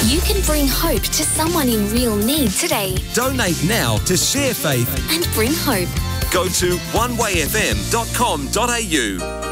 You can bring hope to someone in real need today. Donate now to Share Faith and bring hope. Go to onewayfm.com.au.